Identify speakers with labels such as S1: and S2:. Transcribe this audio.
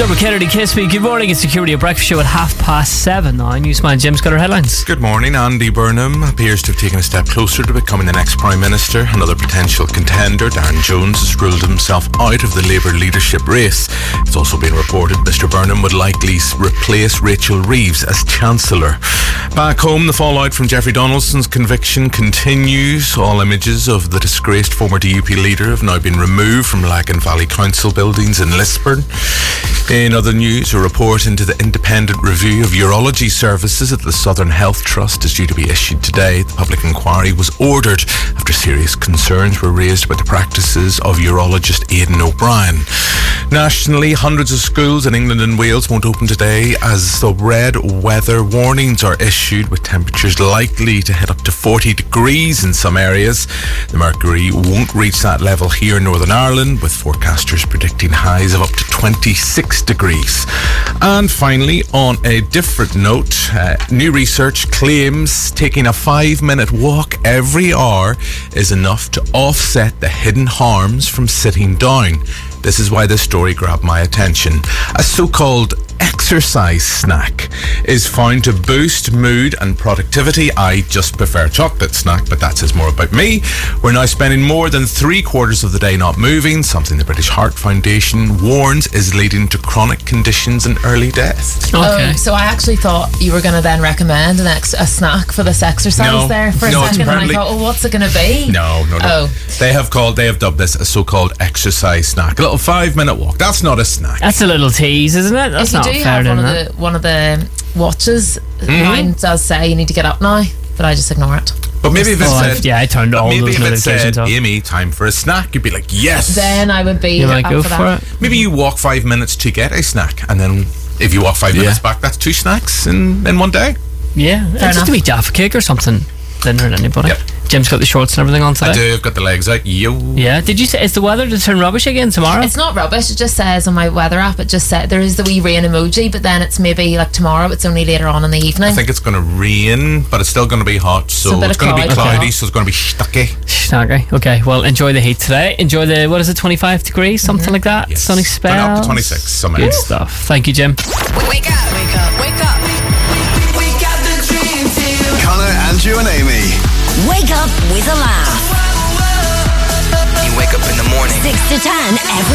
S1: Double Kennedy Kiss Me. Good morning. It's Security, a breakfast show at 7:30 now. Newsman Jim's got our headlines.
S2: Good morning. Andy Burnham appears to have taken a step closer to becoming the next Prime Minister. Another potential contender, Darren Jones, has ruled himself out of the Labour leadership race. It's also been reported Mr Burnham would likely replace Rachel Reeves as Chancellor. Back home, the fallout from Jeffrey Donaldson's conviction continues. All images of the disgraced former DUP leader have now been removed from Lagan Valley Council buildings in Lisburn. In other news, a report into the independent review of urology services at the Southern Health Trust is due to be issued today. The public inquiry was ordered after serious concerns were raised about the practices of urologist Aidan O'Brien. Nationally, hundreds of schools in England and Wales won't open today as the red weather warnings are issued, with temperatures likely to hit up to 40 degrees in some areas. The mercury won't reach that level here in Northern Ireland, with forecasters predicting highs of up to 26 degrees. And finally, on a different note, new research claims taking a 5-minute walk every hour is enough to offset the hidden harms from sitting down. This is why this story grabbed my attention. A so-called exercise snack is found to boost mood and productivity. I just prefer chocolate snack, but that says more about me. We're now spending more than 3/4 of the day not moving, something the British Heart Foundation warns is leading to chronic conditions and early death.
S1: Okay.
S3: Oh, so I actually thought you were going to then recommend a snack for this exercise there for a second, and I thought, oh, what's it going to be?
S2: No.
S3: Oh.
S2: They have dubbed this a so-called exercise snack. A little 5-minute walk. That's not a snack.
S1: That's a little tease, isn't it? That's not
S3: If you do
S1: fair
S3: have one of the watches, mine does say you need to get up now, but I just ignore it.
S2: But maybe if it said,
S1: I turned all
S2: maybe
S1: those
S2: if it said,
S1: notifications off.
S2: Amy, time for a snack, you'd be like, yes.
S3: Then I would be
S1: You might
S3: up
S1: go
S3: for
S1: for
S3: that.
S1: it.
S2: Maybe you walk 5 minutes to get a snack, and then if you walk 5 minutes back, that's 2 snacks in one day.
S1: Yeah, it's just
S3: enough.
S1: a wee Jaffa cake or something. Didn't hurt anybody.
S2: Yep.
S1: Jim's got the shorts and everything on today.
S2: I do. I've got the legs out. Yo.
S1: Yeah. Did you say, is the weather to turn rubbish again tomorrow?
S3: It's not rubbish. It just says on my weather app, it just said there is the wee rain emoji, but then it's maybe like tomorrow. It's only later on in the evening.
S2: I think it's going to rain, but it's still going to be hot, so
S3: a bit
S2: it's
S3: of
S2: going to be
S3: cloud.
S2: cloudy,
S3: Okay.
S2: so it's going to be stucky.
S1: Okay. Okay. Well, enjoy the heat today. Enjoy the, what is it, 25 degrees, something like that.
S2: Yes.
S1: Sunny
S2: Turn up
S1: spells.
S2: to 26. Some
S1: Good stuff. Thank you, Jim.
S4: Wake up, wake up, wake up. We got the dream team.
S5: Connor, Andrew and Amy.
S6: Wake up with a laugh.
S4: You wake up in the morning.
S6: 6 to 10 every